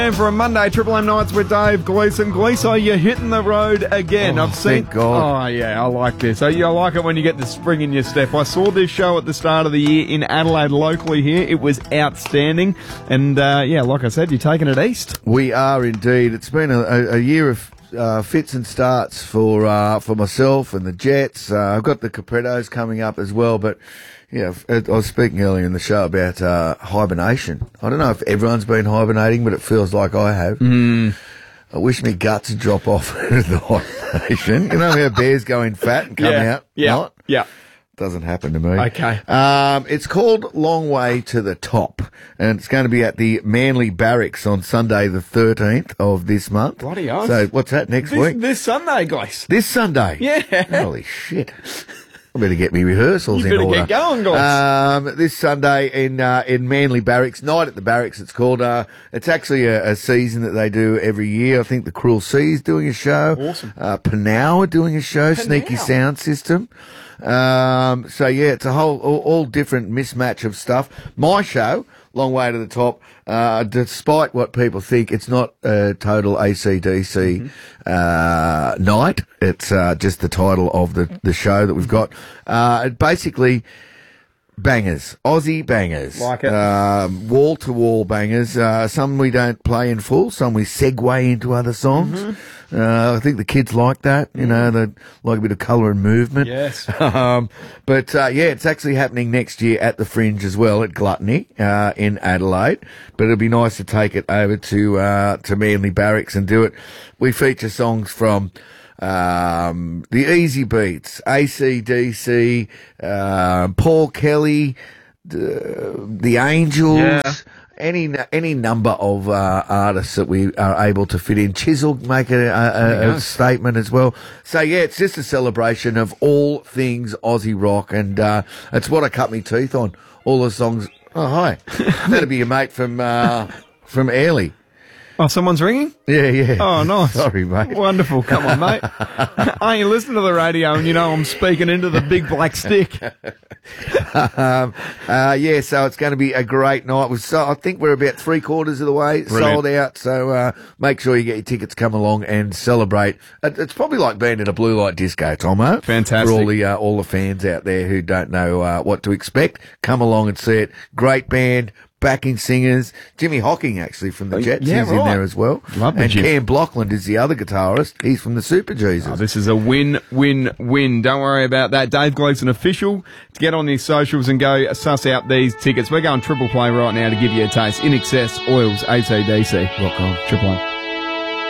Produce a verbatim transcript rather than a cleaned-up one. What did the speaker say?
And for a Monday, Triple M Nights with Dave Gleeson. Gleeson, you're hitting the road again. Oh, I've seen. thank God. Oh, yeah, I like this. I, I like it when you get the spring in your step. I saw this show at the start of the year in Adelaide, locally here. It was outstanding. And, uh, yeah, like I said, you're taking it east. We are indeed. It's been a, a, a year of uh, fits and starts for uh, for myself and the Jets. Uh, I've got the Caprettos coming up as well, but yeah, I was speaking earlier in the show about uh, hibernation. I don't know if everyone's been hibernating, but it feels like I have. Mm. I wish me guts would drop off the hibernation. You know how bears go in fat and come Yeah, out? yeah, Not? yeah. Doesn't happen to me. Okay. Um, it's called Long Way to the Top, and it's going to be at the Manly Barracks on Sunday the thirteenth of this month. Bloody oath. So what's that, next This, week? this Sunday, guys. This Sunday? Yeah. Holy shit. I better get me rehearsals You in better order. get going, guys. Um, this Sunday in uh, in Manly Barracks, Night at the Barracks it's called. Uh, it's actually a, a season that they do every year. I think the Cruel Sea's doing a show. Awesome. Uh, Panow are doing a show, Panow. Sneaky Sound System. Um, so yeah, it's a whole, all, all different mismatch of stuff. My show, Long Way to the Top, uh, despite what people think, it's not a total A C D C, mm-hmm. uh, night. It's, uh, just the title of the, the show that we've got. Uh, basically, bangers, Aussie bangers, like it, um, wall to wall bangers. Uh, some we don't play in full, some we segue into other songs. Mm-hmm. Uh, I think the kids like that, you know, they like a bit of colour and movement. Yes. um, but, uh, yeah, it's actually happening next year at the Fringe as well at Gluttony, uh, in Adelaide. But it'll be nice to take it over to, uh, to Manly Barracks and do it. We feature songs from, um, the Easy Beats, A C D C, uh, Paul Kelly, the, the Angels. Yeah. Any any number of uh, artists that we are able to fit in. Chisel make a, a, a statement as well. So yeah, it's just a celebration of all things Aussie rock, and uh, it's what I cut me teeth on. All the songs. Oh hi, that'd be your mate from uh, from Airlie. Oh, someone's ringing? Yeah, yeah. Oh, nice. Sorry, mate. Wonderful. Come on, mate. I ain't listen to the radio and you know I'm speaking into the big black stick. um, uh, yeah, so it's going to be a great night. We've so, I think we're about three quarters of the way Brilliant. sold out, so uh, make sure you get your tickets, come along and celebrate. It, it's probably like being at a blue light disco, Tomo. Fantastic. For all the, uh, all the fans out there who don't know uh, what to expect, come along and see it. Great band. Backing singers, Jimmy Hocking actually from the Jets, yeah, he's right. in there as well. Love the and Jim. Cam Blockland is the other guitarist. He's from the Super Jesus. Oh, this is a win, win, win. Don't worry about that. Dave Gleeson official. To get on his socials and go suss out these tickets. We're going triple play right now to give you a taste. In Excess, Oils, A C D C. Rock on. Triple M.